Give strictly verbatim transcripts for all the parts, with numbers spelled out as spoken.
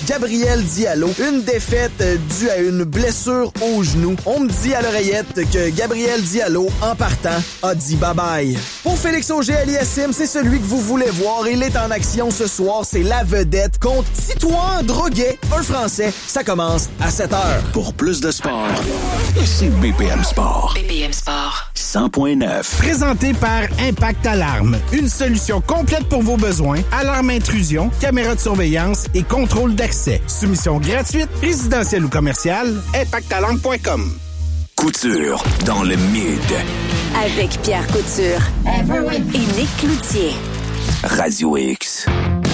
Gabriel Diallo. Une défaite euh, due à une blessure au genou. On me dit à l'oreillette que Gabriel Diallo, en partant, a dit bye-bye. Pour Félix Auger-Aliassime, c'est celui que vous voulez voir. Il est en action ce soir. C'est la vedette contre Titouan Droguet, un Français. Ça commence à sept heures. Pour plus de sport, c'est B P M Sport. B P M Sport. cent point neuf. Présenté par Impact Alarme. Une solution complète pour vos besoins. Alarme intrusion, caméra de surveillance et contrôle d'accès. Soumission gratuite, résidentielle ou commerciale. impact alarme point com. Couture dans le mid. Avec Pierre Couture et Nick Cloutier. Radio X.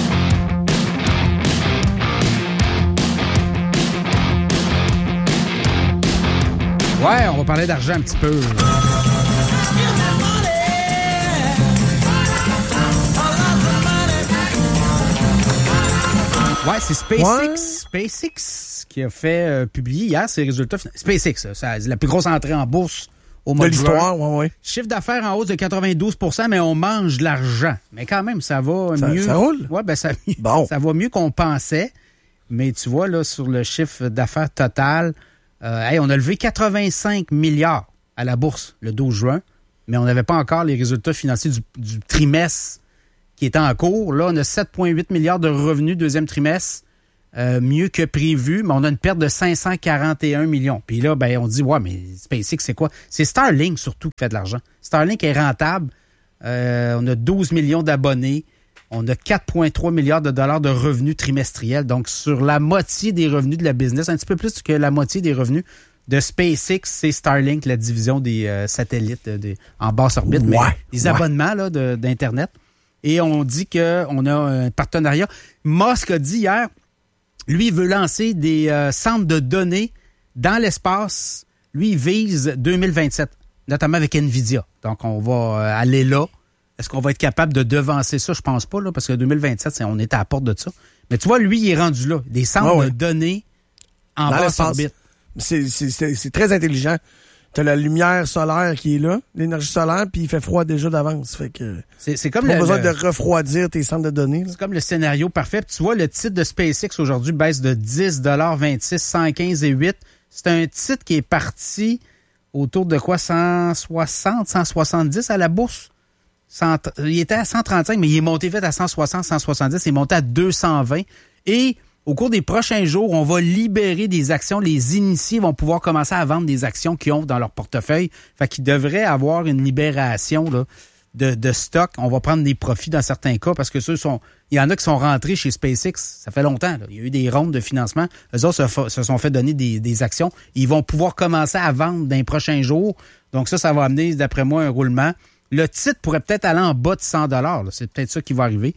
Ouais, on va parler d'argent un petit peu. Ouais, c'est SpaceX, ouais. SpaceX qui a fait euh, publier hier ses résultats finaux. SpaceX, ça, c'est la plus grosse entrée en bourse au mois de l'histoire, ouais, ouais. Chiffre d'affaires en hausse de quatre-vingt-douze pour cent, mais on mange de l'argent. Mais quand même, ça va ça, mieux. Ça roule? Ouais, ben ça, bon. ça va mieux qu'on pensait. Mais tu vois, là, sur le chiffre d'affaires total, euh, hey, on a levé quatre-vingt-cinq milliards à la bourse le douze juin, mais on n'avait pas encore les résultats financiers du, du trimestre qui était en cours. Là, on a sept virgule huit milliards de revenus deuxième trimestre, euh, mieux que prévu, mais on a une perte de cinq cent quarante et un millions. Puis là, ben, on dit, ouais, mais SpaceX, c'est quoi? C'est Starlink surtout qui fait de l'argent. Starlink est rentable. Euh, on a douze millions d'abonnés. On a quatre virgule trois milliards de dollars de revenus trimestriels. Donc, sur la moitié des revenus de la business, un petit peu plus que la moitié des revenus de SpaceX, c'est Starlink, la division des euh, satellites euh, des, en basse orbite, ouais, mais des ouais. abonnements là, de, d'Internet. Et on dit qu'on a un partenariat. Musk a dit hier, lui, il veut lancer des euh, centres de données dans l'espace. Lui, il vise deux mille vingt-sept, notamment avec NVIDIA. Donc, on va euh, aller là. Est-ce qu'on va être capable de devancer ça? Je pense pas, là, parce que deux mille vingt-sept, c'est, on est à la porte de ça. Mais tu vois, lui, il est rendu là. Des centres oh oui. de données en dans basse orbite. C'est, c'est, c'est, c'est très intelligent. T'as la lumière solaire qui est là, l'énergie solaire, puis il fait froid déjà d'avance. Fait que c'est, c'est comme pas le, besoin le, de refroidir tes centres de données. Là. C'est comme le scénario parfait. Puis tu vois, le titre de SpaceX aujourd'hui baisse de dix dollars vingt-six, cent quinze et huit. C'est un titre qui est parti autour de quoi? cent soixante, cent soixante-dix à la bourse. cent, il était à cent trente-cinq, mais il est monté vite à cent soixante, cent soixante-dix. Il est monté à deux cent vingt. Et au cours des prochains jours, on va libérer des actions. Les initiés vont pouvoir commencer à vendre des actions qu'ils ont dans leur portefeuille. Fait qu'ils devraient avoir une libération là, de, de stock. On va prendre des profits dans certains cas parce que ceux sont, il y en a qui sont rentrés chez SpaceX. Ça fait longtemps. Là. Il y a eu des rondes de financement. Eux autres se, se sont fait donner des, des actions. Ils vont pouvoir commencer à vendre dans les prochains jours. Donc ça, ça va amener, d'après moi, un roulement. Le titre pourrait peut-être aller en bas de cent dollars. C'est peut-être ça qui va arriver.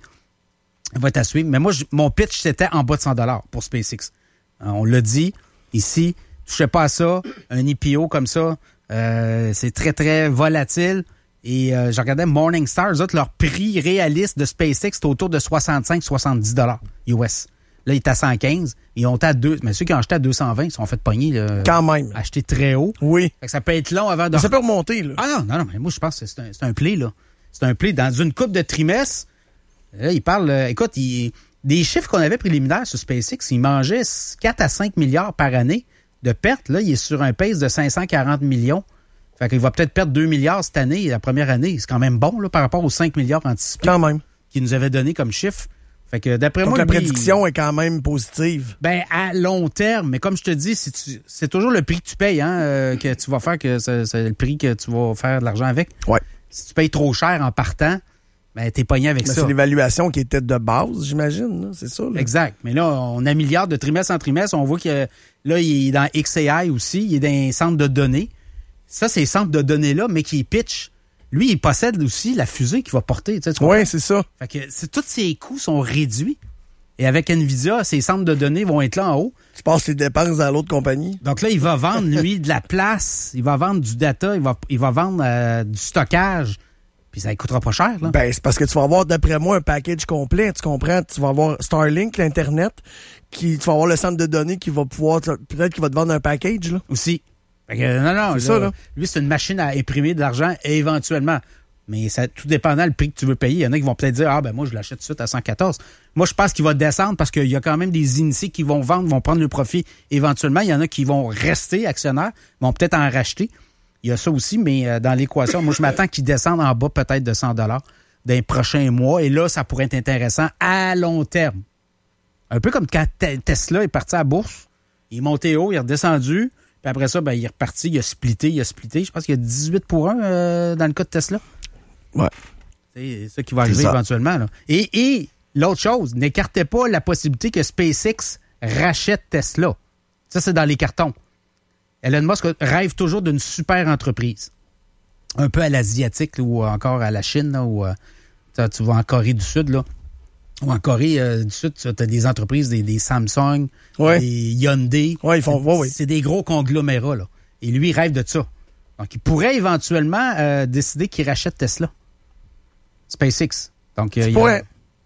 Il va être à suivre. Mais moi, je, mon pitch, c'était en bas de cent dollars pour SpaceX. On l'a dit ici, touchez pas à ça. Un I P O comme ça, euh, c'est très, très volatile. Et euh, je regardais Morningstar, eux autres, leur prix réaliste de SpaceX, c'est autour de soixante-cinq à soixante-dix dollars U S. Là, il est à cent quinze. Ils ont à deux. Mais ceux qui ont acheté à deux cent vingt, ils sont fait pogner. Là, quand même. Acheté très haut. Oui. Fait que ça peut être long avant de... Mais ça peut remonter, là. Ah non, non, non. Mais moi, je pense que c'est un, c'est un play, là. C'est un play. Dans une couple de trimestres, là, il parle... Euh, écoute, il, des chiffres qu'on avait préliminaires sur SpaceX, il mangeait quatre à cinq milliards par année de pertes. Là, il est sur un pace de cinq cent quarante millions. Fait qu'il va peut-être perdre deux milliards cette année, la première année. C'est quand même bon, là, par rapport aux cinq milliards anticipés. Quand même. Qu'il nous avait donné comme chiffre. Fait que d'après Donc moi, la lui, prédiction est quand même positive. Ben à long terme, mais comme je te dis, si tu, c'est toujours le prix que tu payes, hein, euh, que tu vas faire, que c'est, c'est le prix que tu vas faire de l'argent avec. Ouais. Si tu payes trop cher en partant, ben t'es pogné avec mais ça. C'est l'évaluation qui était de base, j'imagine, là. C'est ça. Là. Exact. Mais là, on a un milliard de trimestre en trimestre. On voit que là, il est dans X A I aussi, il est dans un centre de données. Ça, c'est les centres de données-là, mais qui pitch. Lui, il possède aussi la fusée qu'il va porter. Tu sais, oui, c'est ça. Fait que c'est, tous ces coûts sont réduits. Et avec NVIDIA, ces centres de données vont être là en haut. Tu passes les dépenses à l'autre compagnie. Donc là, il va vendre, lui, de la place. Il va vendre du data. Il va, il va vendre euh, du stockage. Puis ça ne coûtera pas cher, là. Ben, c'est parce que tu vas avoir, d'après moi, un package complet. Tu comprends? Tu vas avoir Starlink, l'Internet, qui, tu vas avoir le centre de données qui va pouvoir, peut-être qu'il va te vendre un package, là. Aussi. Fait que, non, non, c'est là, ça, là. Lui, c'est une machine à imprimer de l'argent et éventuellement, Mais ça, tout dépendant du prix que tu veux payer. Il y en a qui vont peut-être dire, ah ben moi, je l'achète tout de suite à cent quatorze. Moi, je pense qu'il va descendre parce qu'il y a quand même des initiés qui vont vendre, vont prendre le profit éventuellement. Il y en a qui vont rester actionnaires, vont peut-être en racheter. Il y a ça aussi, mais euh, dans l'équation, moi, je m'attends qu'ils descendent en bas peut-être de cent dollars dans les prochains mois. Et là, ça pourrait être intéressant à long terme. Un peu comme quand Tesla est parti à la bourse. Il est monté haut, il est redescendu. Puis après ça, ben, il est reparti, il a splitté, il a splitté. Je pense qu'il y a dix-huit pour un euh, dans le cas de Tesla. Ouais. C'est ça qui va arriver éventuellement. Là. Et, et l'autre chose, n'écartez pas la possibilité que SpaceX rachète Tesla. Ça, c'est dans les cartons. Elon Musk rêve toujours d'une super entreprise. Un peu à l'asiatique là, ou encore à la Chine, là, ou euh, tu vas en Corée du Sud, là. Ou en Corée euh, du Sud, tu as des entreprises, des, des Samsung, ouais. des Hyundai. Ouais, ils font, ouais, ouais. C'est des gros conglomérats. Là. Et lui, il rêve de ça. Donc, il pourrait éventuellement euh, décider qu'il rachète Tesla. SpaceX. Donc, euh, il, y a,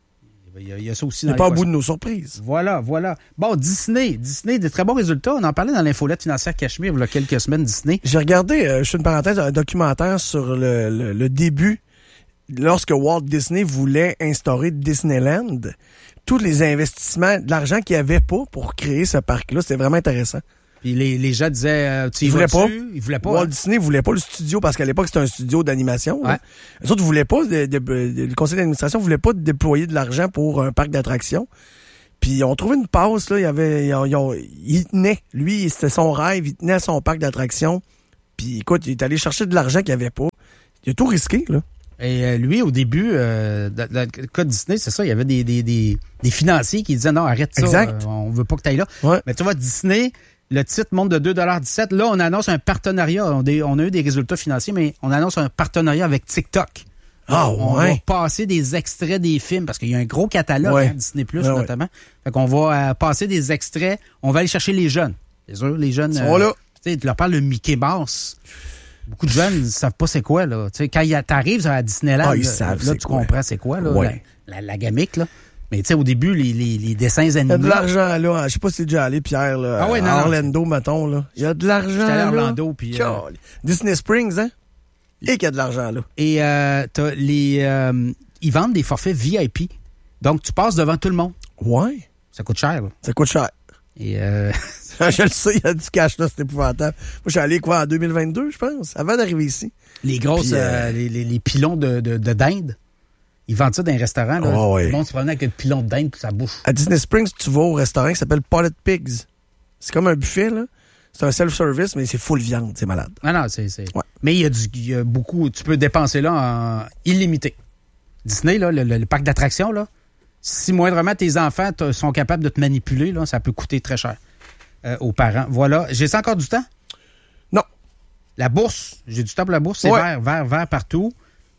il, y a, il y a ça aussi. Il n'est pas au bout de nos surprises. Voilà, voilà. Bon, Disney. Disney, des très bons résultats. On en parlait dans l'infolette financière Cachemire il y a quelques semaines, Disney. J'ai regardé, euh, je fais une parenthèse, un documentaire sur le, le, le début, lorsque Walt Disney voulait instaurer Disneyland. Tous les investissements, de l'argent qu'il n'y avait pas pour créer ce parc-là, c'était vraiment intéressant. Puis les, les gens disaient, euh, tu y ils voulaient pas. Ils voulaient pas. Walt hein? Disney voulait pas le studio parce qu'à l'époque c'était un studio d'animation. Ouais. Les autres voulaient pas, de, de, de, le conseil d'administration voulait pas déployer de l'argent pour un parc d'attractions. Puis ils ont trouvé une passe là, il y avait, ils ont, ils ont, il tenait, lui c'était son rêve, il tenait à son parc d'attractions. Puis écoute, il est allé chercher de l'argent qu'il avait pas. Il a tout risqué là. Et euh, lui, au début, euh, dans, dans le cas de Disney, c'est ça, il y avait des, des, des, des financiers qui disaient non, arrête ça, exact. Euh, on veut pas que tu ailles là. Ouais. Mais tu vois, Disney, le titre monte de deux dollars dix-sept. Là, on annonce un partenariat. On, des, on a eu des résultats financiers, mais on annonce un partenariat avec TikTok. Ah, on ouais. va passer des extraits des films, parce qu'il y a un gros catalogue, ouais. hein, Disney plus, ouais, notamment. Ouais. Fait qu'on va euh, passer des extraits. On va aller chercher les jeunes. C'est sûr, les jeunes. Ils sont euh, là. Tu sais, tu leur parles de Mickey Mouse. Beaucoup de jeunes ne savent pas c'est quoi, là. Tu sais, quand t'arrives à Disneyland, ah, ils là, savent là tu quoi. comprends c'est quoi, là. Ouais. La, la, la gamique, là. Mais tu sais, au début, les, les, les dessins animés. Il y a de l'argent, là. Je sais pas si c'est déjà allé, Pierre, là. Ah ouais, non, à Orlando, mettons, là. Il y a de l'argent, là. à Orlando, puis... Euh... Disney Springs, hein? Et qu'il y a de l'argent, là. Et euh, t'as les... Euh, ils vendent des forfaits V I P. Donc, tu passes devant tout le monde. Ouais. Ça coûte cher, là. Ça coûte cher. Et euh... je le sais, il y a du cash là, c'est épouvantable. Moi, je suis allé, quoi, en deux mille vingt-deux, je pense, avant d'arriver ici. Les grosses... Puis, euh... Euh, les, les, les pilons de, de, de dinde. Ils vendent ça dans les restaurants. Là. Oh, ouais. Le monde se promène avec le pilon de dinde puis sa bouche. À Disney Springs, tu vas au restaurant qui s'appelle Potted Pigs. C'est comme un buffet, là. C'est un self-service, mais c'est full viande. C'est malade. Non, non, c'est... c'est... Ouais. Mais il y, a du, il y a beaucoup... Tu peux dépenser là en illimité. Disney, là, le, le, le parc d'attractions, là, si moindrement tes enfants sont capables de te manipuler, là, ça peut coûter très cher euh, aux parents. Voilà. J'ai ça encore du temps? Non. La bourse. J'ai du temps pour la bourse. C'est ouais. vert, vert, vert partout.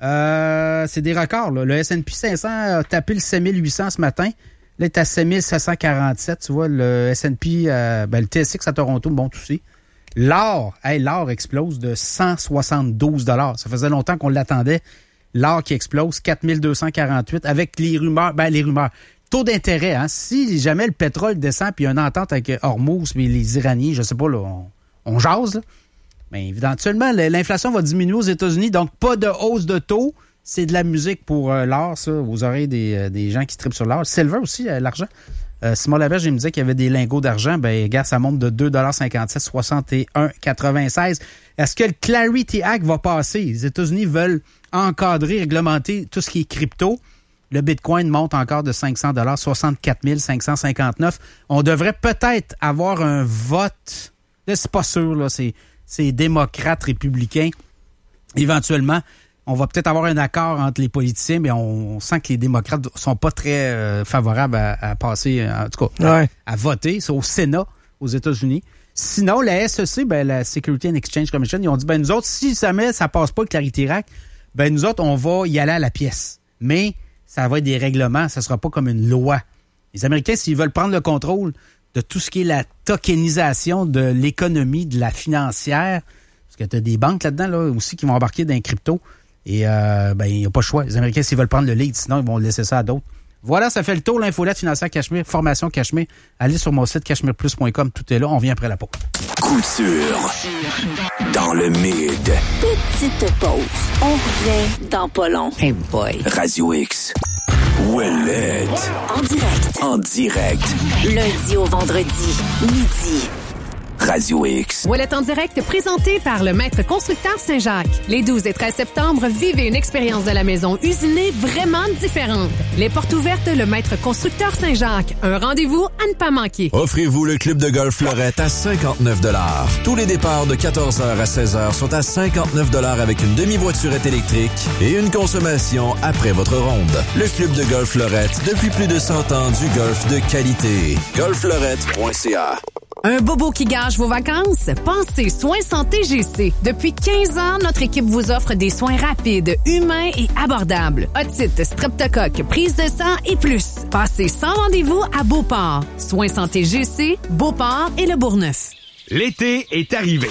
Euh, c'est des records. Là. Le S and P cinq cents a tapé le sept mille huit cents ce matin. Là, il est à sept mille sept cent quarante-sept. Tu vois, le S and P, euh, ben, le T S X à Toronto monte aussi. L'or, hey, l'or explose de cent soixante-douze dollars. Ça faisait longtemps qu'on l'attendait. L'or qui explose, quatre mille deux cent quarante-huit, avec les rumeurs, ben les rumeurs. Taux d'intérêt, hein. Si jamais le pétrole descend, puis il y a une entente avec Hormuz, puis les Iraniens, je sais pas, là, on, on jase, là. Mais éventuellement, l'inflation va diminuer aux États-Unis, donc pas de hausse de taux. C'est de la musique pour euh, l'or, ça, aux oreilles des, euh, des gens qui trippent sur l'or. Silver aussi, euh, l'argent. Euh, Simon Laberge, il me disait qu'il y avait des lingots d'argent. Ben, regarde, ça monte de deux dollars cinquante-sept, soixante et un quatre-vingt-seize. Est-ce que le Clarity Act va passer? Les États-Unis veulent encadrer, réglementer tout ce qui est crypto. Le Bitcoin monte encore de cinq cents dollars, soixante-quatre mille cinq cent cinquante-neuf. On devrait peut-être avoir un vote. Là, c'est pas sûr, là. C'est, c'est démocrates, républicains. Éventuellement, on va peut-être avoir un accord entre les politiciens, mais on, on sent que les démocrates sont pas très euh, favorables à, à passer, en tout cas, ouais. à, à voter. C'est au Sénat, aux États-Unis. Sinon, la S E C, ben, la Security and Exchange Commission, ils ont dit, ben, nous autres, si jamais ça passe pas le Clarity Act, ben, nous autres, on va y aller à la pièce. Mais ça va être des règlements, ça sera pas comme une loi. Les Américains, s'ils veulent prendre le contrôle de tout ce qui est la tokenisation de l'économie, de la financière, parce que tu as des banques là-dedans, là, aussi, qui vont embarquer dans les cryptos, et, euh, ben, il n'y a pas le choix. Les Américains, s'ils veulent prendre le lead, sinon, ils vont laisser ça à d'autres. Voilà, ça fait le tour, l'infolette financière Cachemire, formation Cachemire. Allez sur mon site cachemire plus point com, tout est là, on vient après la pause. Couture. Dans le mid. Petite pause. On revient dans pas long. Hey boy. Radio X. Ouellette. En direct. En direct. Lundi au vendredi. Midi. Radio X. Ouellette en direct, présenté par le Maître Constructeur Saint-Jacques. Les douze et treize septembre, vivez une expérience de la maison usinée vraiment différente. Les portes ouvertes, le Maître Constructeur Saint-Jacques. Un rendez-vous à ne pas manquer. Offrez-vous le club de golf Fleurette à cinquante-neuf dollars. Tous les départs de quatorze heures à seize heures sont à cinquante-neuf dollars avec une demi-voiturette électrique et une consommation après votre ronde. Le club de golf Fleurette, depuis plus de cent ans, du golf de qualité. golf fleurette point c a. Un bobo qui gâche vos vacances? Pensez Soins Santé G C. Depuis quinze ans, notre équipe vous offre des soins rapides, humains et abordables. Otite, streptocoque, prise de sang et plus. Passez sans rendez-vous à Beauport. Soins Santé G C, Beauport et Le Bourgneuf. L'été est arrivé.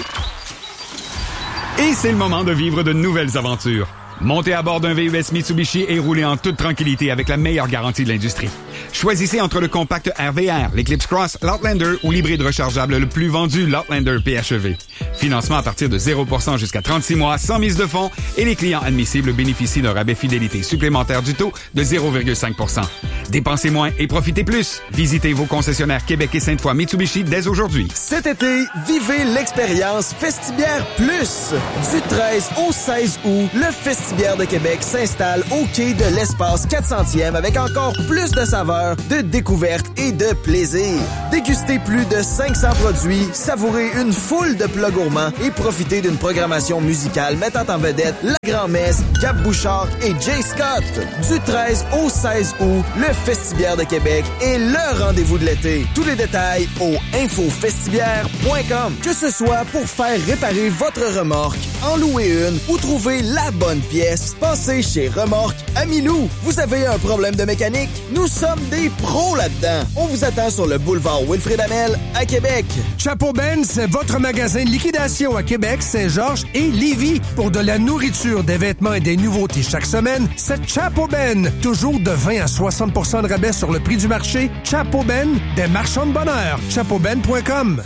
Et c'est le moment de vivre de nouvelles aventures. Montez à bord d'un V U S Mitsubishi et roulez en toute tranquillité avec la meilleure garantie de l'industrie. Choisissez entre le compact R V R, l'Eclipse Cross, l'Outlander ou l'hybride rechargeable le plus vendu, l'Outlander P H E V. Financement à partir de zéro pour cent jusqu'à trente-six mois, sans mise de fonds, et les clients admissibles bénéficient d'un rabais fidélité supplémentaire du taux de zéro virgule cinq pour cent. Dépensez moins et profitez plus. Visitez vos concessionnaires Québec et Sainte-Foy Mitsubishi dès aujourd'hui. Cet été, vivez l'expérience Festibière Plus. Du treize au seize août, le Festibière de Québec s'installe au quai de l'espace quatre centième avec encore plus de saveurs, de découvertes et de plaisir. Dégustez plus de cinq cents produits, savourez une foule de plats gourmands et profitez d'une programmation musicale mettant en vedette La Grand-Messe, Gab Bouchard et Jay Scott. Du treize au seize août, le Festibière de Québec est le rendez-vous de l'été. Tous les détails au info festibière point com. Que ce soit pour faire réparer votre remorque, en louer une ou trouver la bonne pièce, passez chez Remorque Amilou. Vous avez un problème de mécanique? Nous sommes des pros là-dedans. On vous attend sur le boulevard Wilfrid Hamel à Québec. Chapeau Ben, c'est votre magasin de liquidation à Québec, Saint-Georges et Lévis. Pour de la nourriture, des vêtements et des nouveautés chaque semaine, c'est Chapeau Ben. Toujours de vingt à soixante pour cent de rabais sur le prix du marché. Chapeau Ben, des marchands de bonheur. chapeau ben point com.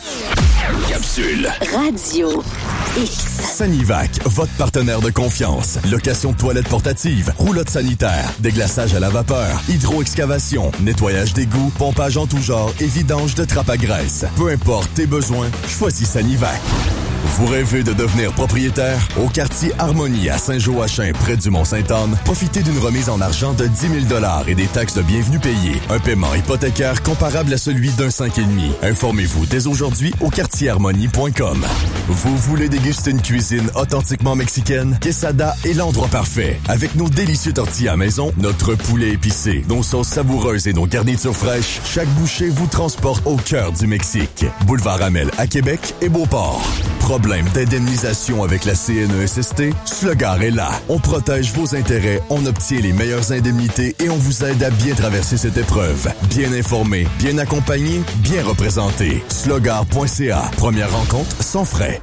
Capsule. Radio X. Sanivac, votre partenaire de confiance. Location de toilettes portatives, roulotte sanitaire, déglaçage à la vapeur, hydro-excavation, nettoyage d'égouts, pompage en tout genre et vidange de trappe à graisse. Peu importe tes besoins, choisis Sanivac. Vous rêvez de devenir propriétaire? Au quartier Harmonie à Saint-Joachim, près du Mont-Sainte-Anne, profitez d'une remise en argent de dix mille dollars et des taxes de bienvenue payées. Un paiement hypothécaire comparable à celui d'un cinq virgule cinq. Informez-vous dès aujourd'hui au quartier harmonie point com. Vous voulez déguster une cuisine authentiquement mexicaine? Quesada est l'endroit parfait. Avec nos délicieux tortillas maison, notre poulet épicé, nos sauces savoureuses et nos garnitures fraîches, chaque bouchée vous transporte au cœur du Mexique. Boulevard Hamel à Québec et Beauport. Problème d'indemnisation avec la C N E S S T? Slogar est là. On protège vos intérêts, on obtient les meilleures indemnités et on vous aide à bien traverser cette épreuve. Bien informé, bien accompagné, bien représenté. slogar point c a. Première rencontre sans frais.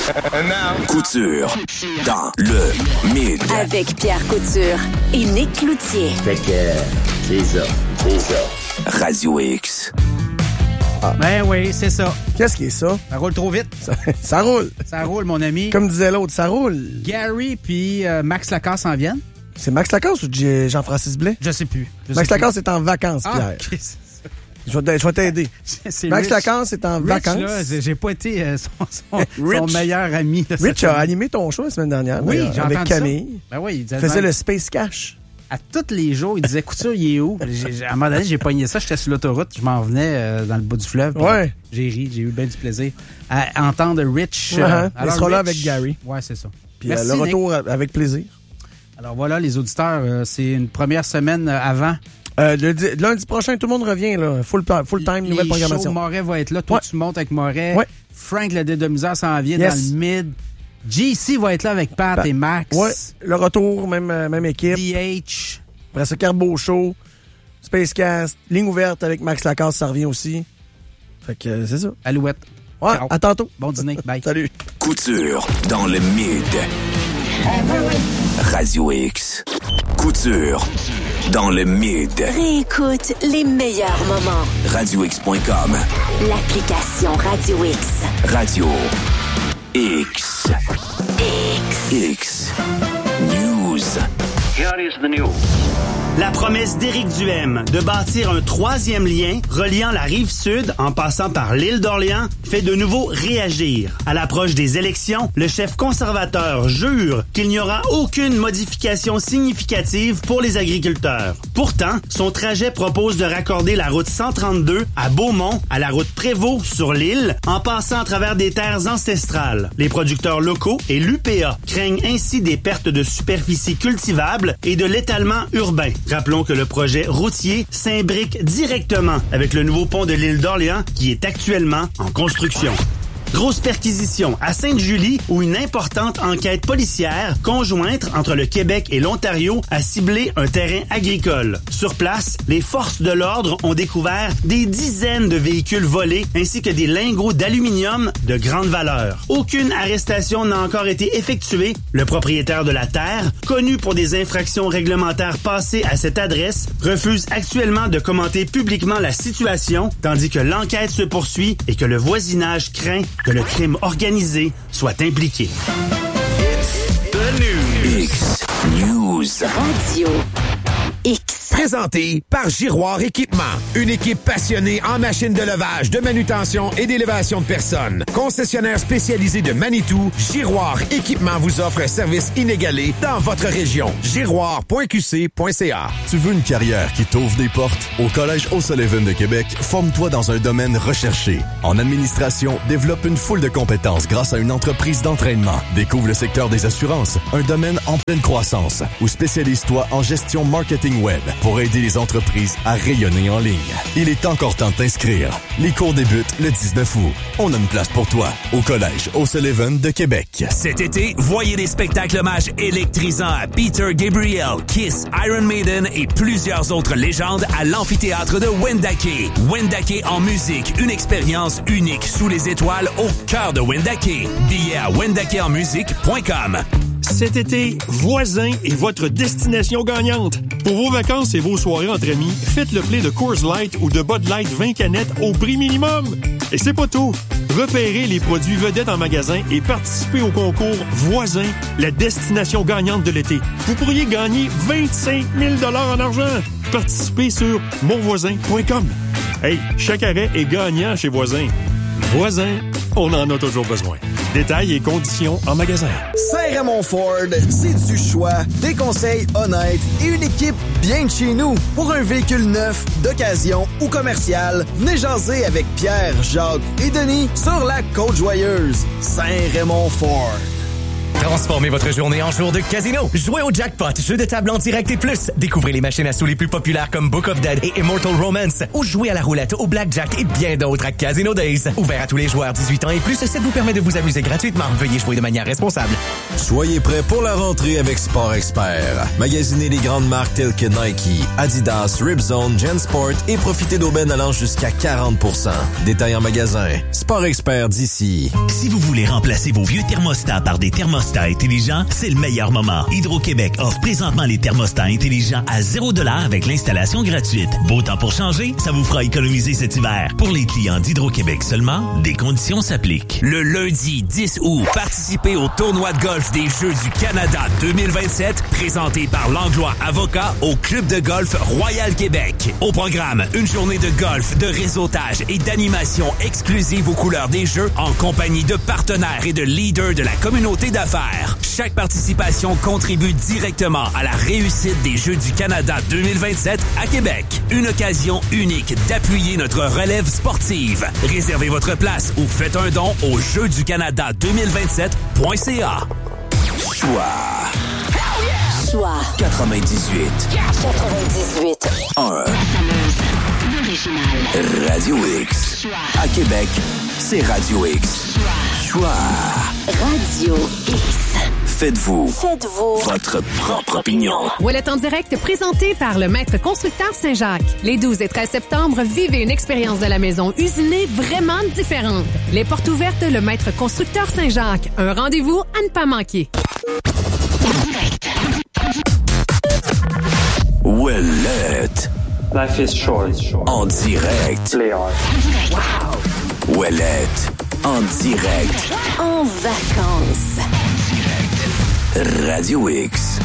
Couture. Dans le mid. Avec Pierre Couture et Nick Cloutier. Fait que, c'est ça, c'est ça. Radio X. Ah. Ben oui, c'est ça. Qu'est-ce qui est ça? Ça roule trop vite. Ça, ça roule. Ça roule, mon ami. Comme disait l'autre, ça roule. Gary puis euh, Max Lacasse en viennent. C'est Max Lacasse ou Jean-Francis Blais? Je sais plus. Je Max sais Lacasse plus. est en vacances, ah, Pierre. Okay. Je vais, je vais t'aider. C'est Max Rich. Lacasse est en Rich, vacances. là, j'ai pas été euh, son, son, son meilleur ami. Là, Rich a animé ton show la semaine dernière. Oui, j'ai avec entendu Camille. Ça. Ben oui, il disait, faisait le Space Cash. À tous les jours, il disait, Couture, il est où? J'ai, à un moment donné, j'ai pogné ça, j'étais sur l'autoroute, je m'en venais euh, dans le bout du fleuve. Ouais. J'ai ri, j'ai eu bien du plaisir à entendre Rich. Uh-huh. Euh, il sera Rich, là avec Gary. Ouais, c'est ça. Puis Merci, le retour Nick. Avec plaisir. Alors voilà, les auditeurs, euh, c'est une première semaine avant. Euh, le, lundi prochain, tout le monde revient, là. Full, full time, les nouvelle programmation. Moret va être là. Toi, ouais. tu montes avec Moret. Ouais. Frank, le dédomiseur, s'en vient yes. dans le mid. G C va être là avec Pat, Pat. et Max. Ouais. Le retour, même, même équipe. D H. Après ça, Carbo Show, Spacecast, ligne ouverte avec Max Lacasse, ça revient aussi. Fait que euh, c'est ça. Alouette. Ouais, ciao. À tantôt. Bon dîner. Bye. Salut. Couture dans le mid. Radio X. Couture. dans le mid. Réécoute les meilleurs moments. radio x point com. L'application Radio X. Radio X. X. X. News. Here is the news. La promesse d'Éric Duhaime de bâtir un troisième lien reliant la rive sud en passant par l'île d'Orléans fait de nouveau réagir. À l'approche des élections, le chef conservateur jure qu'il n'y aura aucune modification significative pour les agriculteurs. Pourtant, son trajet propose de raccorder la route cent trente-deux à Beaumont à la route Prévost sur l'île en passant à travers des terres ancestrales. Les producteurs locaux et l'U P A craignent ainsi des pertes de superficie cultivable et de l'étalement urbain. Rappelons que le projet routier s'imbrique directement avec le nouveau pont de l'île d'Orléans qui est actuellement en construction. Grosse perquisition à Sainte-Julie où une importante enquête policière conjointe entre le Québec et l'Ontario a ciblé un terrain agricole. Sur place, les forces de l'ordre ont découvert des dizaines de véhicules volés ainsi que des lingots d'aluminium de grande valeur. Aucune arrestation n'a encore été effectuée. Le propriétaire de la terre, connu pour des infractions réglementaires passées à cette adresse, refuse actuellement de commenter publiquement la situation tandis que l'enquête se poursuit et que le voisinage craint que le crime organisé soit impliqué. It's the news. X News. Radio X. Présenté par Giroir Équipement. Une équipe passionnée en machines de levage, de manutention et d'élévation de personnes. Concessionnaire spécialisé de Manitou, Giroir Équipement vous offre un service inégalé dans votre région. giroir point q c point c a. Tu veux une carrière qui t'ouvre des portes? Au Collège O'Sullivan de Québec, forme-toi dans un domaine recherché. En administration, développe une foule de compétences grâce à une entreprise d'entraînement. Découvre le secteur des assurances, un domaine en pleine croissance. Ou spécialise-toi en gestion marketing web pour aider les entreprises à rayonner en ligne. Il est encore temps de t'inscrire. Les cours débutent le dix-neuf août. On a une place pour toi au Collège O'Sullivan de Québec. Cet été, voyez des spectacles hommages électrisants à Peter Gabriel, Kiss, Iron Maiden et plusieurs autres légendes à l'amphithéâtre de Wendake. Wendake en musique, une expérience unique sous les étoiles au cœur de Wendake. Billets à wendake en musique point com. Cet été, Voisin est votre destination gagnante. Pour vos vacances et vos soirées entre amis, faites le play de Coors Light ou de Bud Light vingt canettes au prix minimum. Et c'est pas tout. Repérez les produits vedettes en magasin et participez au concours Voisin, la destination gagnante de l'été. Vous pourriez gagner vingt-cinq mille dollars en argent. Participez sur mon voisin point com. Hey, chaque arrêt est gagnant chez Voisin. Voisin, on en a toujours besoin. Détails et conditions en magasin. Saint-Raymond Ford, c'est du choix, des conseils honnêtes et une équipe bien de chez nous. Pour un véhicule neuf, d'occasion ou commercial, venez jaser avec Pierre, Jacques et Denis sur la Côte-Joyeuse. Saint-Raymond Ford. Transformez votre journée en jour de casino. Jouez au jackpot, jeu de table en direct et plus. Découvrez les machines à sous les plus populaires comme Book of Dead et Immortal Romance. Ou jouez à la roulette, au blackjack et bien d'autres à Casino Days. Ouvert à tous les joueurs dix-huit ans et plus, ça vous permet de vous amuser gratuitement. Veuillez jouer de manière responsable. Soyez prêts pour la rentrée avec Sport Expert. Magasinez les grandes marques telles que Nike, Adidas, Ripzone, Gensport et profitez d'aubaines allant jusqu'à quarante pour cent. Détails en magasin. Sport Expert d'ici. Si vous voulez remplacer vos vieux thermostats par des thermostats intelligents, c'est le meilleur moment. Hydro-Québec offre présentement les thermostats intelligents à zéro dollar avec l'installation gratuite. Beau temps pour changer, ça vous fera économiser cet hiver. Pour les clients d'Hydro-Québec seulement, des conditions s'appliquent. Le lundi dix août, participez au tournoi de golf des Jeux du Canada deux mille vingt-sept, présenté par Langlois Avocat au Club de golf Royal Québec. Au programme, une journée de golf, de réseautage et d'animation exclusive aux couleurs des Jeux en compagnie de partenaires et de leaders de la communauté d'affaires. Chaque participation contribue directement à la réussite des Jeux du Canada deux mille vingt-sept à Québec. Une occasion unique d'appuyer notre relève sportive. Réservez votre place ou faites un don au jeux du canada deux mille vingt-sept point c a. Choix. Choix. quatre-vingt-dix-huit. quatre-vingt-dix-huit. un. Radio X. À Québec, c'est Radio X. Choix. Radio X. Faites-vous. Faites-vous. Votre propre opinion. Ouellet en direct présenté par le Maître Constructeur Saint-Jacques. Les douze et treize septembre, vivez une expérience de la maison usinée vraiment différente. Les portes ouvertes, le Maître Constructeur Saint-Jacques. Un rendez-vous à ne pas manquer. Ouellette. Life is short. En direct. Play hard. Wow. Ouellette. En direct. En vacances. Radio X.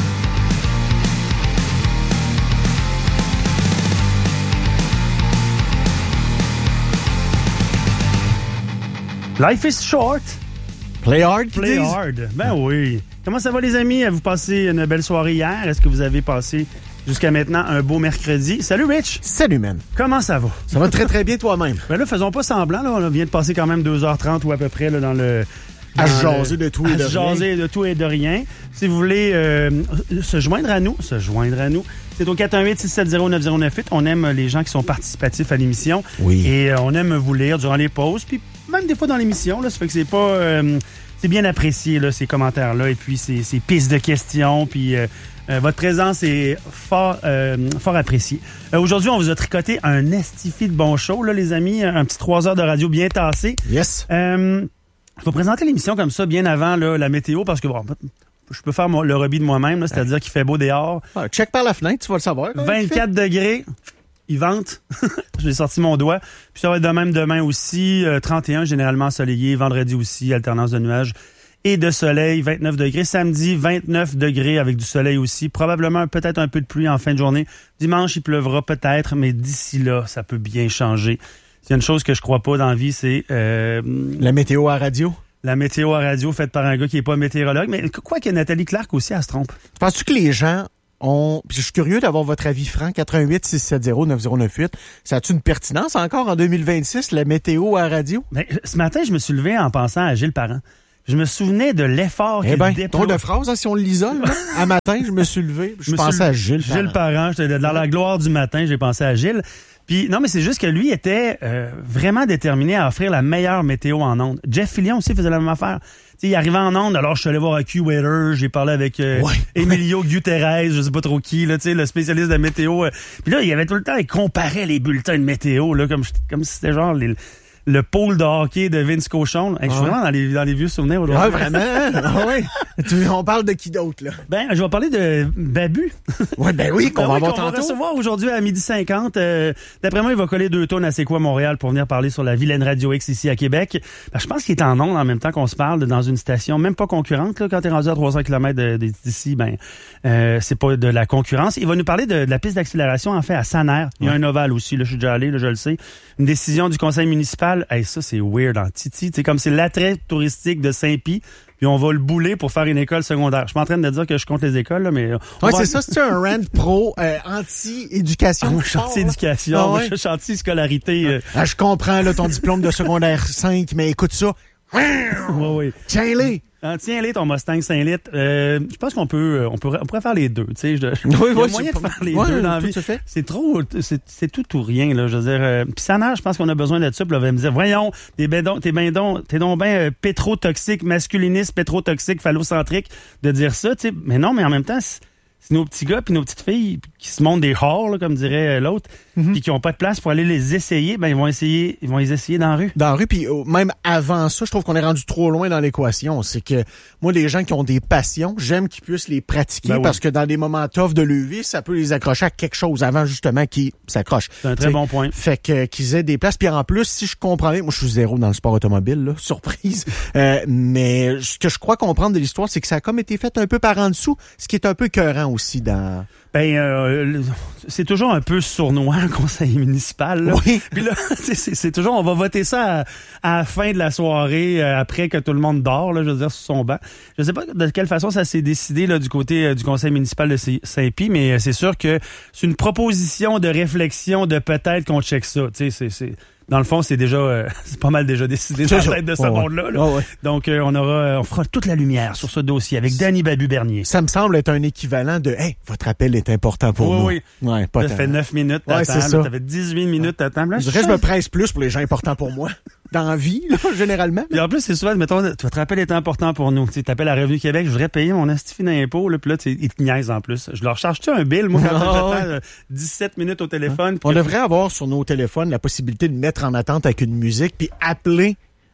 Life is short. Play hard, Play hard. Ben oui. Comment ça va, les amis? Vous passez une belle soirée hier? Est-ce que vous avez passé jusqu'à maintenant un beau mercredi? Salut, Rich. Salut, man. Comment ça va? Ça va très, très bien toi-même. Ben là, faisons pas semblant. Là. On vient de passer quand même deux heures trente ou à peu près là, dans le... À jaser de tout et de rien. À jaser de tout et de rien. Si vous voulez euh, se joindre à nous, se joindre à nous, c'est au quatre un huit, six sept zéro, neuf zéro neuf huit. On aime les gens qui sont participatifs à l'émission. Oui. Et euh, on aime vous lire durant les pauses. Puis même des fois dans l'émission, là, ça fait que c'est pas... Euh, c'est bien apprécié, là, ces commentaires-là. Et puis ces, ces pistes de questions. Puis euh, euh, votre présence est fort, euh, fort appréciée. Euh, aujourd'hui, on vous a tricoté un estifi de bon show, là, les amis. Un petit trois heures de radio bien tassé. Yes. Euh... Je vais présenter l'émission comme ça bien avant là, la météo parce que bon, je peux faire le rubis de moi-même, là, c'est-à-dire qu'il fait beau dehors. Ah, check par la fenêtre, tu vas le savoir. vingt-quatre degrés, il vente. J'ai sorti mon doigt. Puis ça va être de même demain aussi. Euh, trente et un, généralement ensoleillé. Vendredi aussi, alternance de nuages et de soleil. vingt-neuf degrés. Samedi, vingt-neuf degrés avec du soleil aussi. Probablement peut-être un peu de pluie en fin de journée. Dimanche, il pleuvra peut-être, mais d'ici là, ça peut bien changer. Il y a une chose que je crois pas dans la vie, c'est... Euh, la météo à radio? La météo à radio faite par un gars qui est pas météorologue. Mais quoi que Nathalie Clark aussi, elle se trompe. Penses-tu que les gens ont... Puis je suis curieux d'avoir votre avis franc. quatre un huit, six sept zéro, neuf zéro neuf huit. Ça a-tu une pertinence encore en deux mille vingt-six, la météo à radio? Ben, ce matin, je me suis levé en pensant à Gilles Parent. Je me souvenais de l'effort eh qu'il ben, déploie. Drôle de phrase, hein, si on l'isole. À matin, je me suis levé. Je, je pensais à Gilles Parent. Gilles Parent. J'étais dans la gloire du matin, j'ai pensé à Gilles. Puis non, mais c'est juste que lui était euh, vraiment déterminé à offrir la meilleure météo en ondes. Jeff Fillion aussi faisait la même affaire. T'sais, il arrivait en ondes, alors je suis allé voir AccuWeather, j'ai parlé avec euh, ouais, Emilio ouais. Guterres, je sais pas trop qui, là, le spécialiste de la météo. Puis là, il y avait tout le temps, il comparait les bulletins de météo, là, comme, comme si c'était genre les, le pôle de hockey de Vince Cochon. Hey, je suis ouais. vraiment dans les, dans les vieux souvenirs aujourd'hui. Ouais, vraiment? Ah ouais. Tu, on parle de qui d'autre, là? Ben, je vais parler de Babu. Ouais, ben oui, qu'on ben va oui, avoir qu'on tantôt. va recevoir aujourd'hui à midi cinquante. Euh, d'après moi, il va coller deux tonnes à C'est quoi Montréal pour venir parler sur la vilaine Radio X ici à Québec. Ben, je pense qu'il est en ondes en même temps qu'on se parle dans une station, même pas concurrente. Là, quand t'es rendu à trois cents kilomètres d'ici, ben, euh, c'est pas de la concurrence. Il va nous parler de, de la piste d'accélération, en fait, à Saner. Il y a ouais. un ovale aussi, là, je suis déjà allé, là, je le sais. Une décision du conseil municipal. Hey, ça, c'est weird en Titi. C'est comme c'est l'attrait touristique de Saint-Pie. Puis on va le bouler pour faire une école secondaire. Je suis pas en train de dire que je compte les écoles, là, mais... Ouais, va... c'est ça, c'est un rant pro euh, anti-éducation. Ah, anti-éducation, ah, ouais. anti-scolarité. Euh... Ah, je comprends là, ton diplôme de secondaire cinq, mais écoute ça. oui, oui. Tiens-les! Ah, tiens-les, ton Mustang cinq litres. Euh, je pense qu'on peut, on pourrait, on pourrait faire les deux. Tu sais, je, oui, il y a oui, moyen de pas... faire les ouais, deux dans la vie. C'est trop, c'est, c'est tout ou rien là. Je veux dire, euh, puis ça nage, je pense qu'on a besoin de ça. Puis là, on va me dire, voyons, t'es ben donc, t'es ben donc, t'es donc ben euh, pétrotoxique, masculiniste, pétrotoxique, phallocentrique de dire ça. Tu sais, mais non, mais en même temps. C'est, c'est nos petits gars puis nos petites filles qui se montent des whores, là, comme dirait l'autre, mm-hmm. puis qui ont pas de place pour aller les essayer, ben ils vont essayer, ils vont les essayer dans la rue. Dans la rue, puis même avant ça, je trouve qu'on est rendu trop loin dans l'équation. C'est que moi, les gens qui ont des passions, j'aime qu'ils puissent les pratiquer ben oui. parce que dans des moments tough de lever, ça peut les accrocher à quelque chose avant justement qu'ils s'accrochent. C'est un très T'sais, bon point. Fait que qu'ils aient des places. Puis en plus, si je comprends bien, moi je suis zéro dans le sport automobile, là, surprise. euh, mais ce que je crois comprendre de l'histoire, c'est que ça a comme été fait un peu par en dessous, ce qui est un peu écœurant aussi dans. Ben, euh, c'est toujours un peu sournois, le conseil municipal. Là. Oui. Puis là, c'est, c'est, c'est toujours, on va voter ça à, à la fin de la soirée, euh, après que tout le monde dort, là, je veux dire, sur son banc. Je sais pas de quelle façon ça s'est décidé là du côté euh, du conseil municipal de Saint-Pie, mais c'est sûr que c'est une proposition de réflexion de peut-être qu'on check ça. Tu sais, c'est, c'est dans le fond, c'est déjà, euh, c'est pas mal déjà décidé dans la tête de ce oh, monde-là. Là. Oh, ouais. Donc, euh, on aura, on fera toute la lumière sur ce dossier avec Danny Babu-Bernier. Ça me semble être un équivalent de, hey, votre appel est important pour oui, nous. Oui, oui. Ouais, pas ça fait neuf minutes, t'attends. Ouais, c'est ça. Ça fait dix-huit minutes, t'attends. Là, je dirais, je me presse plus pour les gens importants pour moi. Dans la vie, là, généralement. Puis en plus, c'est souvent, mettons, votre appel est important pour nous. Tu t'appelles à Revenu Québec, je voudrais payer mon astifi d'impôt, là, puis là, ils te niaisent en plus. Je leur charge-tu un bill, moi, quand oh, j'attends ouais. dix-sept minutes au téléphone? On devrait avoir sur nos téléphones la possibilité de mettre en attente avec une musique, puis appeler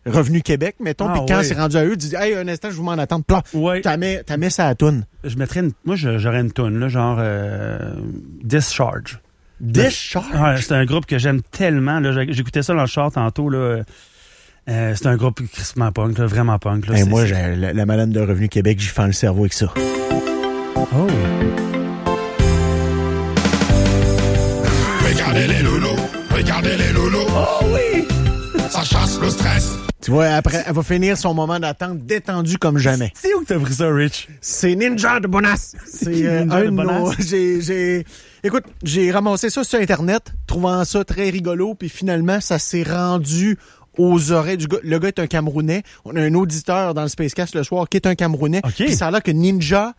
Revenu Québec, mettons, Ah, puis quand ouais. c'est rendu à eux, tu dis, hey, un instant, je vous m'en attends. Plan, ouais. t'as mis, t'as mis ça à la toune. Je mettrais une, moi, je- j'aurais une toune, là, genre euh, Discharge. Discharge? Ouais, c'est un groupe que j'aime tellement. Là, J'ai- j'écoutais ça dans le char tantôt. Là. Euh, c'est un groupe crissement punk, là, vraiment punk. Là. Hey, C'est- moi, c'est- j'ai, la, la madame de Revenu Québec, j'y fends le cerveau avec ça. Oh. Regardez les loulous, regardez les loulous. Oh oui! Ça chasse le stress. Tu vois, après, elle va finir son moment d'attente détendu comme jamais. C'est où que t'as pris ça, Rich? C'est Ninja de Bonas. C'est euh, Ninja un de de nos... Bonas? J'ai, j'ai... Écoute, j'ai ramassé ça sur Internet, trouvant ça très rigolo, puis finalement, ça s'est rendu aux oreilles du gars. Le gars est un Camerounais. On a un auditeur dans le Spacecast le soir qui est un Camerounais. OK. Puis ça a l'air que Ninja,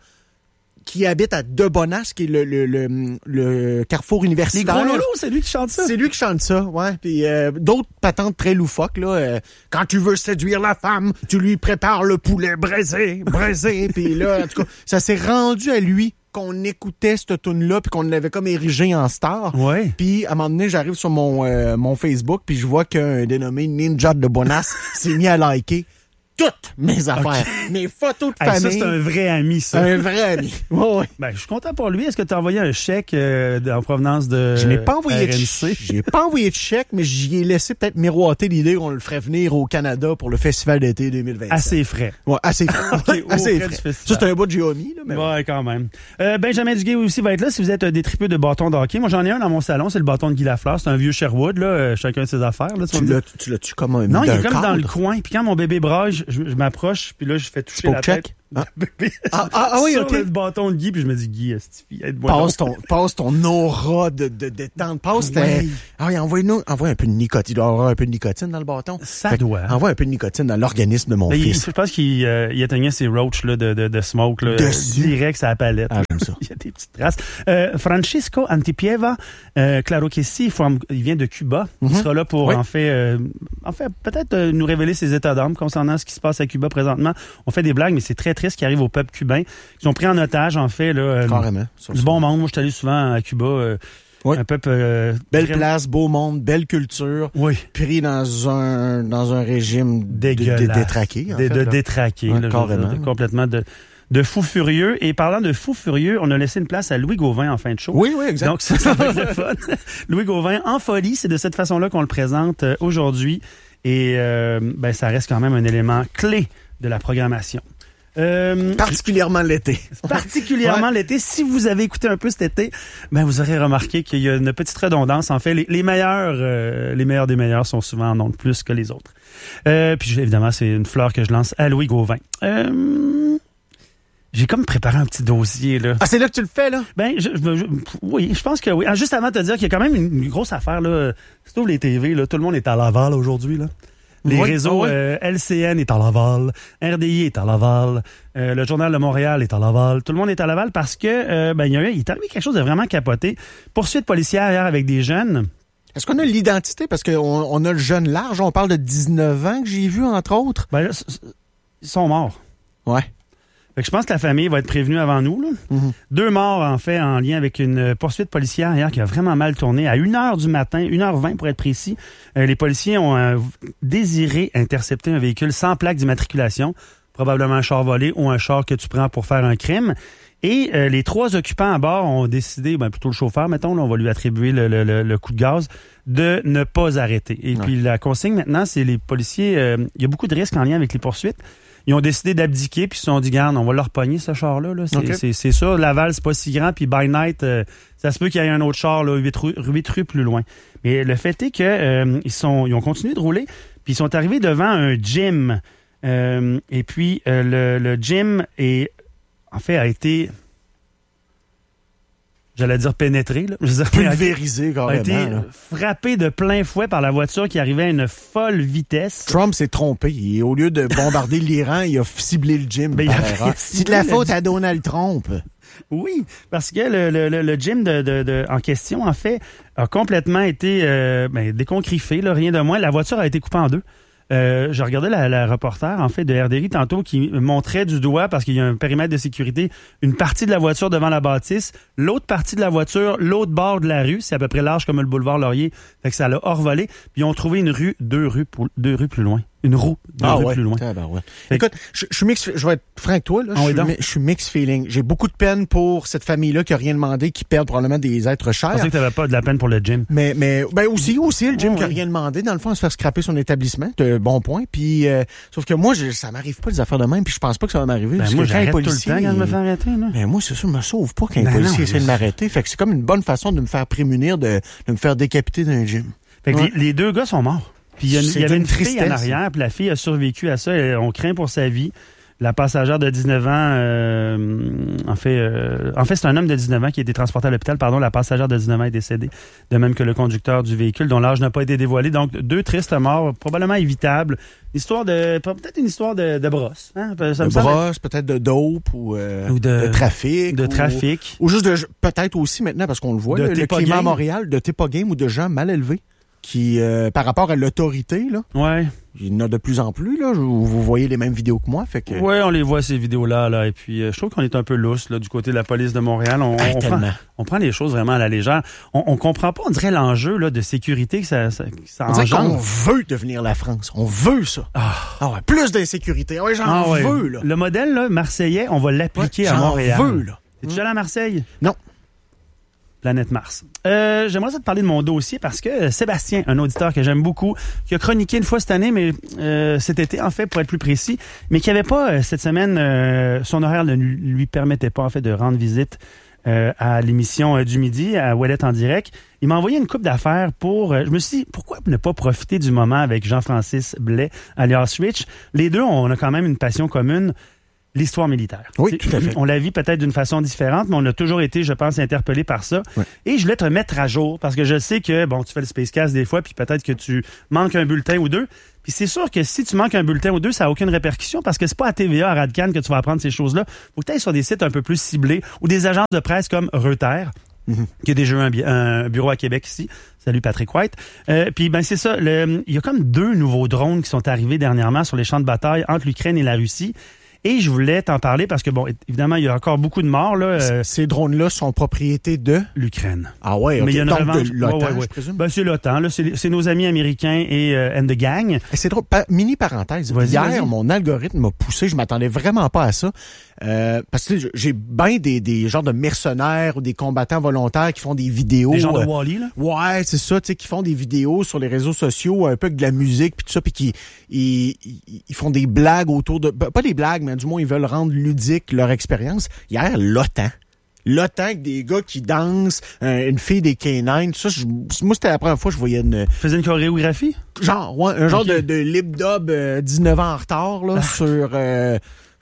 qui habite à De Bonas, qui est le, le, le, le carrefour Les universitaire. gros loulous, c'est lui qui chante ça? C'est lui qui chante ça, ouais. Puis euh, d'autres patentes très loufoques, là. euh, quand tu veux séduire la femme, tu lui prépares le poulet braisé, braisé. Puis là, en tout cas, ça s'est rendu à lui qu'on écoutait cette tune-là, puis qu'on l'avait comme érigé en star. Ouais. Puis à un moment donné, j'arrive sur mon, euh, mon Facebook, puis je vois qu'un dénommé Ninja de Bonas s'est mis à liker toutes mes affaires. Mes photos de Hey, famille. ça, c'est un vrai ami, ça. Un vrai ami. Ouais, ouais. Ben, je suis content pour lui. Est-ce que tu as envoyé un chèque euh, de- en provenance de Je n'ai pas envoyé de R N C? chèque. J'ai pas envoyé de chèque, mais j'y ai laissé peut-être miroiter l'idée qu'on le ferait venir au Canada pour le Festival d'été deux mille vingt. Assez frais. Ouais, assez frais. OK, assez au frais frais. du Ça, festival. c'est un bout de géomie, là, mais ouais. Ouais, quand même. Euh, Benjamin Duguay aussi va être là si vous êtes euh, des tripeux de bâtons de hockey. Moi, j'en ai un dans mon salon, c'est le bâton de Guy Lafleur. C'est un vieux Sherwood, là, euh, chacun de ses affaires. Là, tu vas Tu me dire. l'as, tu l'as-tu comme un Non, il est d'un comme dans le cadre? coin. Puis quand mon bébé braille, je, je- je m'approche, puis là, je fais toucher la Spoke tête. check? Ah. Bébé. Ah, ah, ah oui, sur ok. le bâton de Guy, puis je me dis, Guy, esti, aide-moi Passe donc. ton, passe ton aura de, de détente. Passe ta... Ouais. Ah oui, envoie-nous, envoie un peu de nicotine. Il doit y avoir un peu de nicotine dans le bâton. Ça Fait que doit. Envoie un peu de nicotine dans l'organisme de mon Mais il- fils. je pense qu'il euh, il éteignait ses roaches là, de, de, de smoke là, Dessus. direct sur la palette. Ah, j'aime ça. Il y a des petites traces. Euh, Francisco Antipieva, euh, claro que si, from- il vient de Cuba. Il Mhm. sera là pour Oui. en fait, euh, en fait peut-être euh, nous révéler ses états d'âme concernant ce qui se passe à Cuba présentement. On fait des blagues, mais c'est très triste ce qui arrive au peuple cubain. Ils sont pris en otage en fait là. euh, Carrément. Ça, du ça. bon monde. Moi, je suis allé souvent à Cuba. euh, Oui. Un peuple euh, Belle vraiment- place, beau monde, belle culture. Oui. Pris dans un, dans un régime de, Dégueulasse. de, détraqué. En de, fait, de là. détraqué, Ouais, là, je veux carrément. dire, complètement de, de fou furieux. Et parlant de fou furieux, on a laissé une place à Louis Gauvin en fin de show. Oui, oui, exact. Donc, ça, ça va être le fun. Louis Gauvin en folie, c'est de cette façon-là qu'on le présente euh, aujourd'hui. Et euh, ben, ça reste quand même un élément clé de la programmation. Euh, Particulièrement l'été. particulièrement Ouais. l'été. Si vous avez écouté un peu cet été, ben vous aurez remarqué qu'il y a une petite redondance. En fait, les, les meilleurs, euh, les meilleurs des meilleurs sont souvent en ondes plus que les autres. Euh, puis évidemment, c'est une fleur que je lance à Louis Gauvin. Euh, j'ai comme préparé un petit dossier là. Ah, c'est là que tu le fais, là? Ben, je, je- je- oui, je pense que oui. Ah, juste avant de te dire qu'il y a quand même une, une grosse affaire là. Si tu ouvres les T V là, tout le monde est à Laval aujourd'hui là. Les Oui, réseaux ah oui. euh, L C N est à Laval, R D I est à Laval, euh, le Journal de Montréal est à Laval. Tout le monde est à Laval parce que euh, ben il y a eu, il est arrivé quelque chose de vraiment capoté. Poursuite policière hier avec des jeunes. Est-ce qu'on a l'identité? Parce qu'on on a le jeune large. On parle de dix-neuf ans que j'ai vu, entre autres. Ben là, c- c- ils sont morts. Ouais. Fait que je pense que la famille va être prévenue avant nous. Là. Mhm. Deux morts, en fait, en lien avec une poursuite policière hier qui a vraiment mal tourné. À une heure du matin, une heure vingt pour être précis, euh, les policiers ont euh, désiré intercepter un véhicule sans plaque d'immatriculation, probablement un char volé ou un char que tu prends pour faire un crime. Et euh, les trois occupants à bord ont décidé, ben, plutôt le chauffeur, mettons, là, on va lui attribuer le, le- le- le coup de gaz, de ne pas arrêter. Et Ouais. puis la consigne maintenant, c'est les policiers, euh, il y a beaucoup de risques en lien avec les poursuites. Ils ont décidé d'abdiquer, puis ils se sont dit, garde, on va leur pogner ce char-là. Là. C'est, OK. c'est, c'est sûr, Laval, c'est pas si grand, puis by night, euh, ça se peut qu'il y ait un autre char, là, huit rues, huit rues plus loin. Mais le fait est que euh, ils sont, ils ont continué de rouler, puis ils sont arrivés devant un gym. Euh, et puis euh, le, le gym est, en fait, a été, j'allais dire pénétré, là. Je veux dire, Pulvérisé, a carrément. été là. frappé de plein fouet par la voiture qui arrivait à une folle vitesse. Trump s'est trompé. Il- au lieu de bombarder l'Iran, il a ciblé le gym. Ben, par il a erreur. ciblé C'est de la le faute gym. à Donald Trump. Oui, parce que le, le, le, le gym de, de, de, en question, en fait, a complètement été euh, ben, déconcrifé, là, rien de moins. La voiture a été coupée en deux. Euh, je regardais la, la reporter, en fait, de R D I tantôt qui montrait du doigt, parce qu'il y a un périmètre de sécurité, une partie de la voiture devant la bâtisse, l'autre partie de la voiture, l'autre bord de la rue, c'est à peu près large comme le boulevard Laurier, fait que ça l'a hors-volé, puis ils ont trouvé une rue, deux rues, pour- deux rues plus loin. une roue de ah rue ouais, plus loin. Ben ouais. Écoute, je, je suis mix, je vais être franc avec toi, là. Ah, je, oui, suis, je suis mix feeling. J'ai beaucoup de peine pour cette famille-là qui a rien demandé, qui perd probablement des êtres chers. Je pensais que t'avais pas de la peine pour le gym. Mais, mais, ben aussi, aussi, le gym oh, qui a oui. rien demandé, dans le fond, à se faire scraper son établissement. De bon point. Puis, euh, sauf que moi, je, ça m'arrive pas des affaires de même, puis je pense pas que ça va m'arriver. Ben parce moi, que quand un j'arrête policier, tout le temps quand je me fais arrêter, là. Ben moi, c'est sûr, je me sauve pas quand un Ben policier non, essaie de je... m'arrêter. Fait que c'est comme une bonne façon de me faire prémunir de, de me faire décapiter d'un gym. Fait que ouais. les, les deux gars sont morts. Puis il y, a, il y avait une tristesse. fille en arrière, puis la fille a survécu à ça. Et on craint pour sa vie. La passagère de dix-neuf ans, euh, en fait, euh, en fait, c'est un homme de dix-neuf ans qui a été transporté à l'hôpital. Pardon, la passagère de dix-neuf ans est décédée, de même que le conducteur du véhicule, dont l'âge n'a pas été dévoilé. Donc, deux tristes morts, probablement évitables. Histoire de, peut-être une histoire de, de brosse. Hein? Ça de me brosse, peut-être de dope ou, euh, ou de, de trafic. De ou, trafic. Ou juste de, peut-être aussi maintenant, parce qu'on le voit, de là, le climat à Montréal, de t'es pas game ou de gens mal élevés. Qui, euh, par rapport à l'autorité, là, ouais. il y en a de plus en plus, là. Vous, vous voyez les mêmes vidéos que moi, fait que... Ouais, on les voit, ces vidéos-là, là. Et puis, euh, je trouve qu'on est un peu lousse, là, du côté de la police de Montréal. On, ah, on, prend, on prend les choses vraiment à la légère. On, on comprend pas, on dirait, l'enjeu, là, de sécurité que ça, ça, que ça on dirait engendre. qu'on veut devenir la France. On veut ça. Ah, ah ouais, plus d'insécurité. Ah ouais, j'en ah ouais. veux, là. Le modèle, là, marseillais, on va l'appliquer ouais, à Montréal. J'en veux, là. Es-tu allé à Marseille? Non. Planète Mars. Euh, j'aimerais ça te parler de mon dossier parce que Sébastien, un auditeur que j'aime beaucoup, qui a chroniqué une fois cette année, mais euh, cet été, en fait, pour être plus précis, mais qui avait pas, euh, cette semaine, euh, son horaire ne lui permettait pas, en fait, de rendre visite euh, à l'émission euh, du midi, à Ouellette en direct. Il m'a envoyé une coupe d'affaires pour... Euh, je me suis dit, pourquoi ne pas profiter du moment avec Jean-Francis Blais, alias Rich? Les deux, on a quand même une passion commune. L'histoire militaire. Oui, tout à fait. On la vit peut-être d'une façon différente, mais on a toujours été, je pense, interpellé par ça. Ouais. Et je voulais te mettre à jour, parce que je sais que, bon, tu fais le Spacecast des fois, puis peut-être que tu manques un bulletin ou deux. Puis c'est sûr que si tu manques un bulletin ou deux, ça n'a aucune répercussion, parce que c'est pas à T V A, à Radcan que tu vas apprendre ces choses-là. Faut que tu ailles sur des sites un peu plus ciblés, ou des agences de presse comme Reuters, mm-hmm. qui a déjà un, un bureau à Québec ici. Salut Patrick White. Euh, puis ben c'est ça, le, il y a comme deux nouveaux drones qui sont arrivés dernièrement sur les champs de bataille entre l'Ukraine et la Russie. Et je voulais t'en parler parce que, bon, évidemment, il y a encore beaucoup de morts. Là. Euh, Ces drones-là sont propriété de l'Ukraine. Ah ouais, okay. Mais il y a une Donc revanche. de l'OTAN, ouais, ouais, ouais. je présume? Ben, c'est l'OTAN. Là. C'est, c'est nos amis américains et euh, and the gang. Et c'est drôle. Pa- mini parenthèse. Vas-y, Hier, vas-y. mon algorithme m'a poussé. Je m'attendais vraiment pas à ça. Euh, parce que j'ai bien des, des genres de mercenaires ou des combattants volontaires qui font des vidéos. Des gens de euh, Wall-E, là? Ouais, c'est ça, tu sais, qui font des vidéos sur les réseaux sociaux, un peu avec de la musique puis tout ça, puis qui ils, ils, ils font des blagues autour de... Pas des blagues, mais du moins, ils veulent rendre ludique leur expérience. Hier, l'OTAN. L'OTAN avec des gars qui dansent, euh, une fille des K neuf, tout ça, je, moi, c'était la première fois que je voyais une... Faisais une chorégraphie? Genre, ouais, un genre okay. de, de lip-dub euh, dix-neuf ans en retard, là, sur... Euh,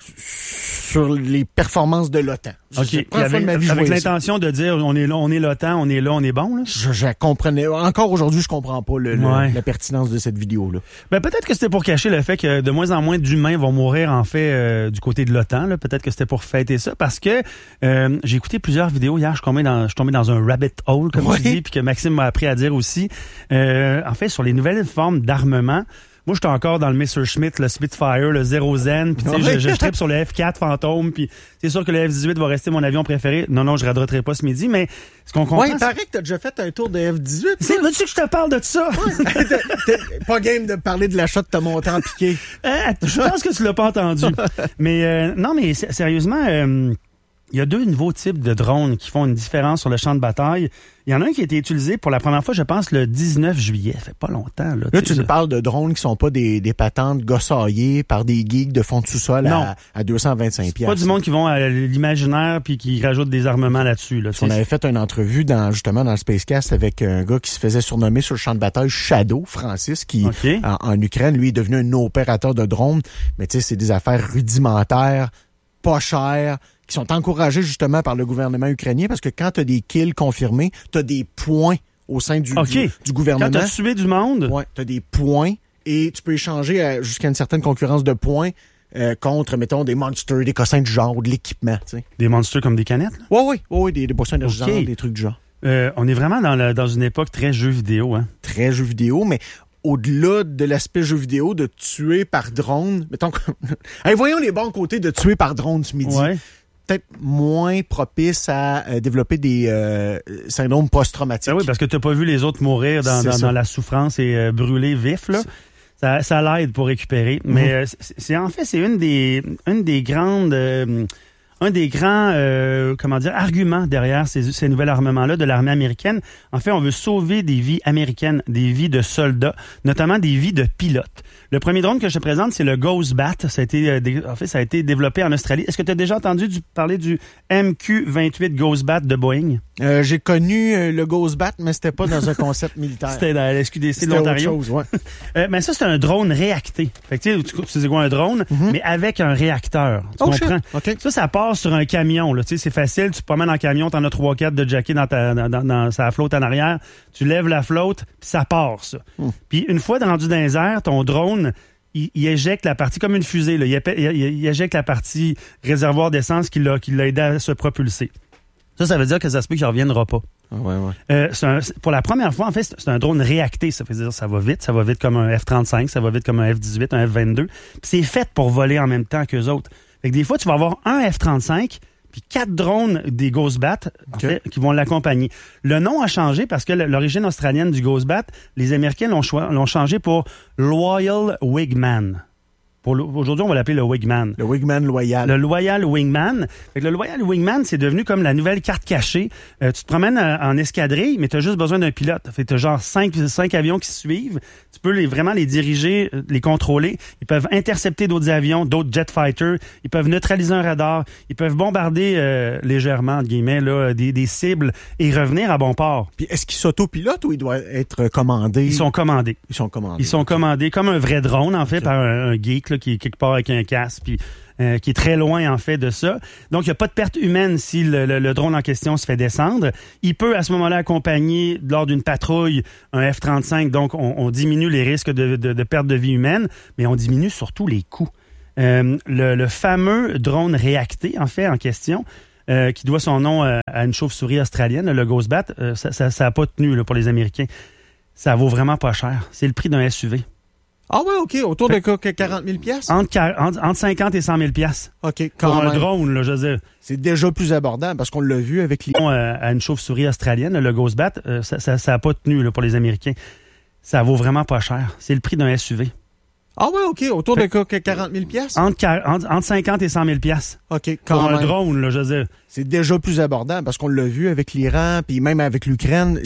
sur les performances de l'OTAN. OK. Avec, avec l'intention de dire on est là, on est l'OTAN, on est là, on est bon. Là. Je, je comprenais. Encore aujourd'hui, je comprends pas le, le, ouais. la pertinence de cette vidéo-là. Ben, peut-être que c'était pour cacher le fait que de moins en moins d'humains vont mourir en fait euh, du côté de l'OTAN. Là. Peut-être que c'était pour fêter ça parce que euh, j'ai écouté plusieurs vidéos hier. Je suis tombé dans, je suis tombé dans un rabbit hole, comme ouais. tu dis, puis que Maxime m'a appris à dire aussi. Euh, en fait, sur les nouvelles formes d'armement. Moi, j'étais encore dans le Messerschmitt, le Spitfire, le Zero Zen, puis tu sais, je, je trippe sur le F quatre Fantôme, puis c'est sûr que le F dix-huit va rester mon avion préféré. Non, non, je radoterai pas ce midi, mais ce qu'on comprend... Ouais, il paraît que t'as déjà fait un tour de F dix-huit. C'est, veux-tu que je te parle de ça? Ouais. t'es, t'es pas game de parler de l'achat de ta montée en piqué. Euh, je pense que tu l'as pas entendu. mais euh, non, mais sérieusement... Euh, il y a deux nouveaux types de drones qui font une différence sur le champ de bataille. Il y en a un qui a été utilisé pour la première fois, je pense, le dix-neuf juillet. Ça fait pas longtemps. Là, là tu nous parles de drones qui sont pas des, des patentes gossaillées par des geeks de fond de sous-sol à, à deux cent vingt-cinq piastres. C'est pas du monde qui vont à l'imaginaire puis qui rajoutent des armements là-dessus. Là, on avait fait une entrevue dans justement dans le Spacecast avec un gars qui se faisait surnommer sur le champ de bataille Shadow, Francis, qui okay. en, en Ukraine, lui, est devenu un opérateur de drones. Mais tu sais, c'est des affaires rudimentaires, pas chères, qui sont encouragés justement par le gouvernement ukrainien parce que quand tu as des kills confirmés, tu as des points au sein du, okay. du, du gouvernement. Quand tu as tué du monde? Ouais, tu as des points et tu peux échanger à, jusqu'à une certaine concurrence de points euh, contre, mettons, des monsters, des cossins du genre ou de l'équipement. T'sais. Des monsters comme des canettes? Oui, oui, oui, des, des boissons énergisantes, okay. des trucs du genre. Euh, on est vraiment dans, la, dans une époque très jeu vidéo. Hein? Très jeu vidéo, mais... au-delà de l'aspect jeu vidéo, de tuer par drone, mettons, hey, voyons les bons côtés de tuer par drone ce midi. Ouais. Peut-être moins propice à euh, développer des euh, syndromes post-traumatiques. Ben oui, parce que tu n'as pas vu les autres mourir dans, dans, dans la souffrance et euh, brûler vif, là. Ça, ça l'aide pour récupérer. Mm-hmm. Mais euh, c'est, c'est en fait, c'est une des, une des grandes... Euh, un des grands, euh, comment dire, arguments derrière ces, ces nouveaux armements-là de l'armée américaine. En fait, on veut sauver des vies américaines, des vies de soldats, notamment des vies de pilotes. Le premier drone que je te présente, c'est le Ghost Bat. Ça a été, euh, dé, en fait, ça a été développé en Australie. Est-ce que tu as déjà entendu du, parler du M Q vingt-huit Ghost Bat de Boeing? Euh, j'ai connu euh, le Ghost Bat, mais c'était pas dans un concept militaire. C'était dans la S Q D C c'était de l'Ontario. Autre chose, ouais. euh, mais ça, c'est un drone réacté. Fait que, tu sais, c'est quoi un drone? Mm-hmm. Mais avec un réacteur. Tu oh, comprends? Okay. Ça, ça part sur un camion. Là. Tu sais, c'est facile. Tu te promènes en camion, t'en as trois quatre de jacké dans ta dans, dans, dans sa flotte en arrière. Tu lèves la flotte, puis ça part, ça. Mm. Puis une fois rendu dans les airs, ton drone... Il, il éjecte la partie, comme une fusée, là. Il, il, il éjecte la partie réservoir d'essence qui l'a, qui l'a aidé à se propulser. Ça, ça veut dire que ça se peut qu'il ne reviendra pas. Ah ouais, ouais. Euh, c'est un, c'est, pour la première fois, en fait, c'est, c'est un drone réacté. Ça veut dire que ça va vite. Ça va vite comme un F trente-cinq, ça va vite comme un F dix-huit, un F vingt-deux. Puis c'est fait pour voler en même temps qu'eux autres. Fait que des fois, tu vas avoir un F trente-cinq puis quatre drones des Ghost Bat en okay. fait, qui vont l'accompagner. Le nom a changé parce que l'origine australienne du Ghost Bat, les Américains l'ont, cho- l'ont changé pour Loyal Wingman. Pour aujourd'hui, on va l'appeler le Wingman. Le Wingman loyal. Le Loyal Wingman. Fait que le Loyal Wingman, c'est devenu comme la nouvelle carte cachée. Euh, tu te promènes en escadrille, mais tu as juste besoin d'un pilote. Fait que tu as genre cinq, cinq avions qui se suivent. Tu peux les, vraiment les diriger, les contrôler. Ils peuvent intercepter d'autres avions, d'autres jet fighters. Ils peuvent neutraliser un radar. Ils peuvent bombarder euh, légèrement, entre guillemets, là, des, des cibles et revenir à bon port. Puis est-ce qu'ils s'autopilotent ou ils doivent être commandés? Ils sont commandés. Ils sont commandés. Ils sont commandés comme un vrai drone, en fait, okay. par un, un geek là, qui est quelque part avec un casque, puis euh, qui est très loin, en fait, de ça. Donc, il n'y a pas de perte humaine si le, le, le drone en question se fait descendre. Il peut, à ce moment-là, accompagner, lors d'une patrouille, un F trente-cinq. Donc, on, on diminue les risques de, de, de perte de vie humaine, mais on diminue surtout les coûts. Euh, le, le fameux drone réacté, en fait, en question, euh, qui doit son nom euh, à une chauve-souris australienne, le Ghost Bat, euh, ça n'a pas tenu là, pour les Américains. Ça vaut vraiment pas cher. C'est le prix d'un S U V. Ah ouais, OK. Autour fait, de quarante mille piastres? Entre, entre, entre cinquante et cent mille piastres. OK, quand pour même. un drone, là, je veux dire. C'est déjà plus abordable parce qu'on l'a vu avec les... Euh, à une chauve-souris australienne, le Ghost Bat, euh, ça n'a ça, ça pas tenu là, pour les Américains. Ça vaut vraiment pas cher. C'est le prix d'un S U V. Ah ouais, OK. Autour fait, de quarante mille piastres? Entre, entre, entre cinquante et cent mille piastres. OK, quand pour même. un drone, là, je veux dire. C'est déjà plus abordable parce qu'on l'a vu avec l'Iran puis même avec l'Ukraine.